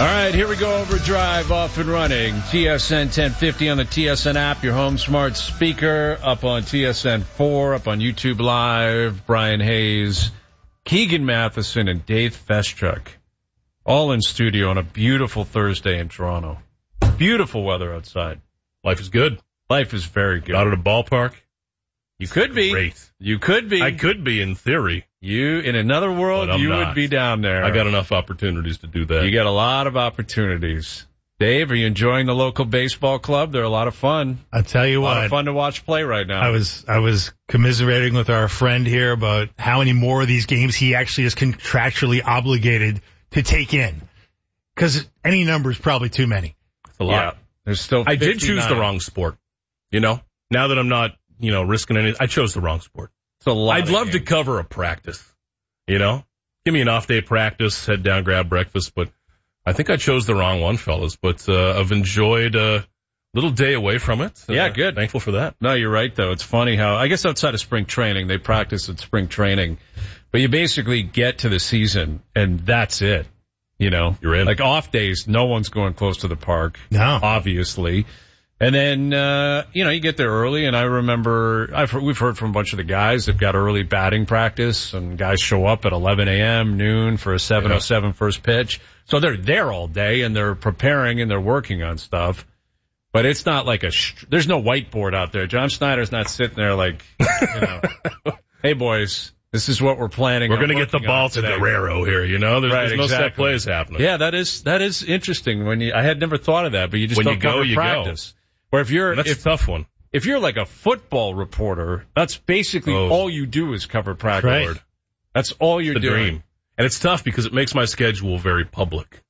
All right, here we go. Overdrive off and running. TSN 1050 on the TSN app, your home smart speaker, up on TSN 4, up on YouTube Live. Brian Hayes, Keegan Matheson, and Dave Feschuk, all in studio on a beautiful Thursday in Toronto. Beautiful weather outside. Life is good. Life is very good. Out at a ballpark? You could be. Great. You could be. I could be, in theory. You, in another world, you would be down there. I got enough opportunities to do that. You got a lot of opportunities. Dave, are you enjoying the local baseball club? They're a lot of fun. I'll tell you what. A lot of fun to watch play right now. I was commiserating with our friend here about how many more of these games he actually is contractually obligated to take in. Because any number is probably too many. It's a lot. Yeah, there's still 59. I did choose the wrong sport. You know, now that I'm not, risking anything, I chose the wrong sport. It's a lot. I'd love to cover a practice, give me an off day practice, head down, grab breakfast, but I think I chose the wrong one, fellas. But I've enjoyed a little day away from it. Yeah, good. Thankful for that. No, you're right, though. It's funny how, I guess outside of spring training, they practice at spring training, but you basically get to the season, and that's it. You're in. Like off days, no one's going close to the park. No. Obviously. And then, you get there early, and I remember we've heard from a bunch of the guys that got early batting practice, and guys show up at 11 a.m., noon for a 7:07 first pitch. So they're there all day, and they're preparing, and they're working on stuff. But it's not like there's no whiteboard out there. John Schneider's not sitting there like, hey, boys, this is what we're planning. We're going to get the ball to Guerrero here, There's no set plays happening. Yeah, that is interesting. I had never thought of that, but you just don't cover practice. Or That's a tough one. If you're like a football reporter, that's basically all you do is cover practice. Right. That's all you're doing. Dream. And it's tough because it makes my schedule very public,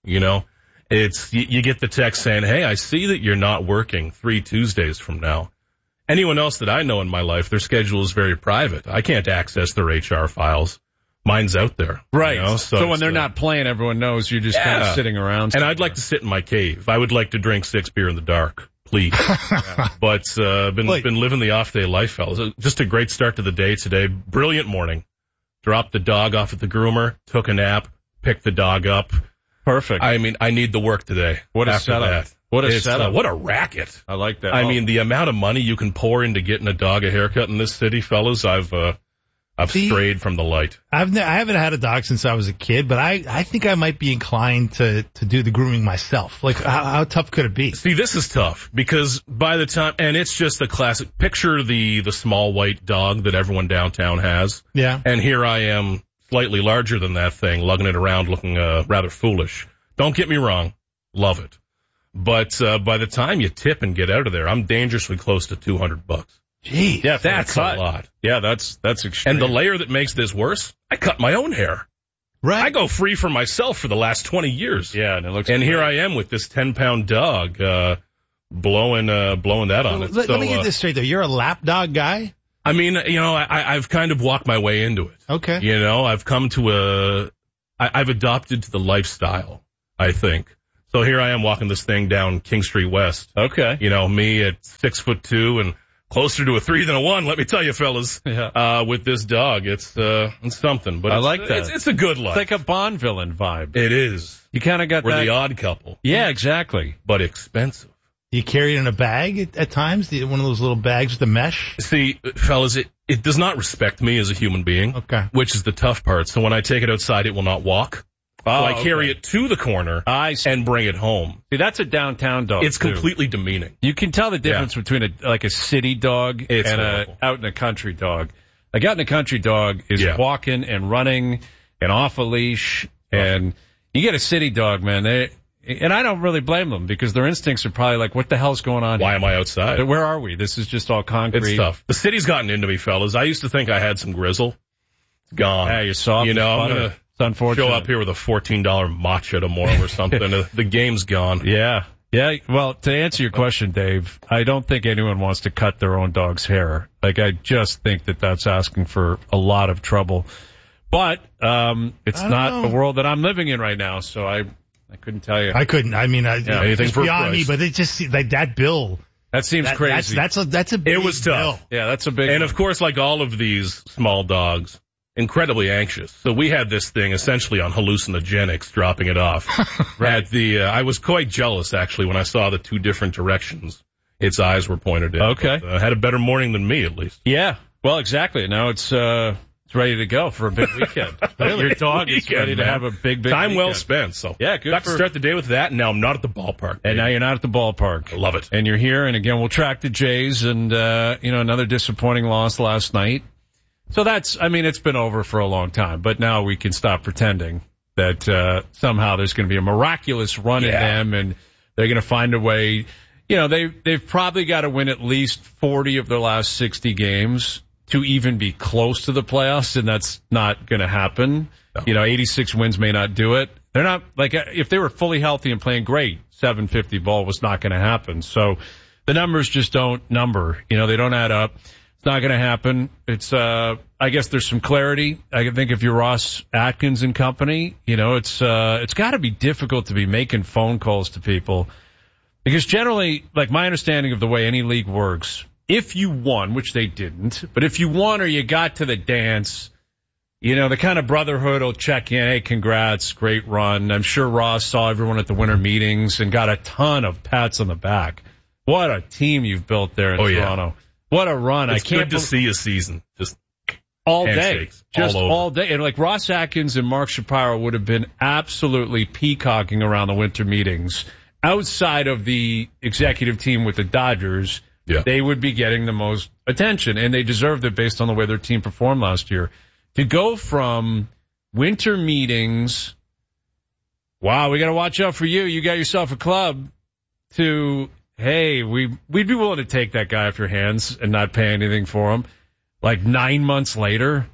It's, you get the text saying, hey, I see that you're not working 3 Tuesdays from now. Anyone else that I know in my life, their schedule is very private. I can't access their HR files. Mine's out there. Right. So when they're not playing, everyone knows you're just kind of sitting around. And I'd like to sit in my cave. I would like to drink 6 beer in the dark. Please. But been living the off-day life, fellas. Just a great start to the day today. Brilliant morning. Dropped the dog off at the groomer, took a nap, picked the dog up. Perfect. I mean, I need the work today. What a setup. What a setup. What a racket. I like that. I mean, the amount of money you can pour into getting a dog a haircut in this city, fellas, I've strayed from the light. I haven't had a dog since I was a kid, but I think I might be inclined to do the grooming myself. Like, how tough could it be? See, this is tough because by the time, and it's just a classic, picture the small white dog that everyone downtown has. Yeah. And here I am, slightly larger than that thing, lugging it around looking rather foolish. Don't get me wrong. Love it. But by the time you tip and get out of there, I'm dangerously close to $200. Jeez. Yeah, that's a lot. Yeah, that's extreme. And the layer that makes this worse, I cut my own hair. Right. I go free for myself for the last 20 years. Yeah, and it looks. And great. Here I am with this 10-pound dog, blowing that on it. Let me get this straight though. You're a lap dog guy? I mean, I've kind of walked my way into it. Okay. I've come to I've adopted to the lifestyle, I think. So here I am walking this thing down King Street West. Okay. Me at 6'2" and closer to a 3 than a 1, let me tell you, fellas. Yeah. With this dog, it's something. But I like that. It's a good look. It's like a Bond villain vibe. It is. You kind of got We're that. the odd couple. Yeah, exactly. But expensive. Do you carry it in a bag at times? One of those little bags with the mesh? See, fellas, it does not respect me as a human being. Okay. Which is the tough part. So when I take it outside, it will not walk. So I carry it to the corner and bring it home. See, that's a downtown dog. It's completely demeaning. You can tell the difference between a city dog and a out in a country dog. Like out in a country dog is walking and running and off a leash, and you get a city dog, man. And I don't really blame them because their instincts are probably like, what the hell's going on? Why am I outside? Where are we? This is just all concrete. It's tough. The city's gotten into me, fellas. I used to think I had some grizzle. It's gone. Yeah, you're soft. I'm going to show up here with a $14 matcha tomorrow or something. The game's gone. Yeah. Yeah. Well, to answer your question, Dave, I don't think anyone wants to cut their own dog's hair. Like, I just think that that's asking for a lot of trouble. But it's not the world that I'm living in right now, so I couldn't tell you. I couldn't. I mean, anything it's for beyond price. me, but it just like that bill. That seems crazy. That's a big It was tough. Yeah, that's a big And one. of course, like all of these small dogs, incredibly anxious. So we had this thing essentially on hallucinogenics, dropping it off. I was quite jealous, actually, when I saw the two different directions its eyes were pointed in. Okay. But, had a better morning than me, at least. Yeah. Well, exactly. Now it's ready to go for a big weekend. Your dog is ready to have a big time weekend. well spent. So yeah, good. Got to start the day with that, and now I'm not at the ballpark. And now you're not at the ballpark. I love it. And you're here, and again, we'll track the Jays, and another disappointing loss last night. So it's been over for a long time, but now we can stop pretending that somehow there's going to be a miraculous run in them, and they're going to find a way. They've probably got to win at least 40 of their last 60 games to even be close to the playoffs, and that's not going to happen. No. 86 wins may not do it. They're not, if they were fully healthy and playing great, 750 ball was not going to happen. So the numbers just don't number. They don't add up. It's not going to happen. It's, I guess there's some clarity. I think if you're Ross Atkins and company, it's got to be difficult to be making phone calls to people. Because generally, my understanding of the way any league works, if you won, which they didn't, but if you won or you got to the dance, the kind of brotherhood will check in, hey, congrats, great run. I'm sure Ross saw everyone at the winter meetings and got a ton of pats on the back. What a team you've built there in Toronto. Yeah. What a run. It's good to see a season. Just all day. Just all day. And Ross Atkins and Mark Shapiro would have been absolutely peacocking around the winter meetings. Outside of the executive team with the Dodgers, they would be getting the most attention, and they deserved it based on the way their team performed last year. To go from winter meetings, wow, we got to watch out for you. You got yourself a club, to, hey, we'd be willing to take that guy off your hands and not pay anything for him. 9 months later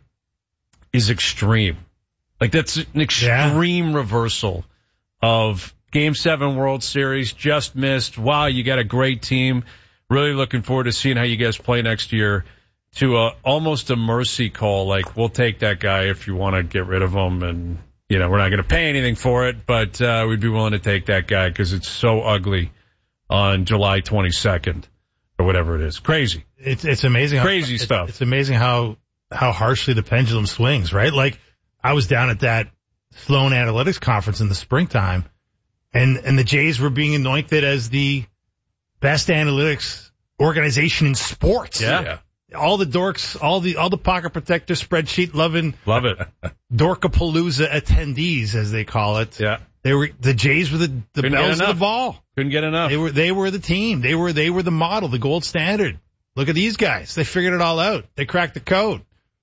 is extreme. That's an extreme reversal of Game 7 World Series, just missed. Wow, you got a great team. Really looking forward to seeing how you guys play next year. To almost a mercy call, we'll take that guy if you want to get rid of him, and we're not going to pay anything for it, but we'd be willing to take that guy because it's so ugly on July 22nd or whatever it is. Crazy. It's amazing. Crazy stuff. It's amazing how harshly the pendulum swings, right? I was down at that Sloan Analytics conference in the springtime, and the Jays were being anointed as the best analytics organization in sports. Yeah. All the dorks, all the pocket protector spreadsheet loving. Love it. Dorkapalooza attendees, as they call it. Yeah. The Jays were the bells of the ball. Couldn't get enough. They were the team. They were the model, the gold standard. Look at these guys. They figured it all out. They cracked the code.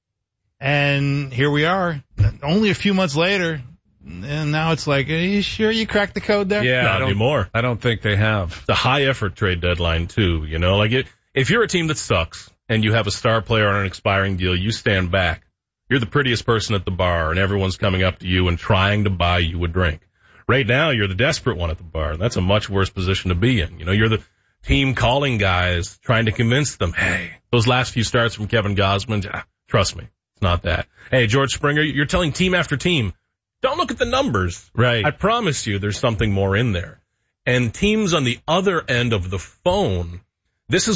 And here we are, only a few months later. And now it's are you sure you cracked the code there? Yeah, not anymore. I don't think they have. It's a high effort trade deadline too, if you're a team that sucks and you have a star player on an expiring deal, you stand back. You're the prettiest person at the bar and everyone's coming up to you and trying to buy you a drink. Right now, you're the desperate one at the bar. That's a much worse position to be in. You're the team calling guys, trying to convince them, hey, those last few starts from Kevin Gausman, trust me, it's not that. Hey, George Springer, you're telling team after team, don't look at the numbers. Right. I promise you there's something more in there. And teams on the other end of the phone, this is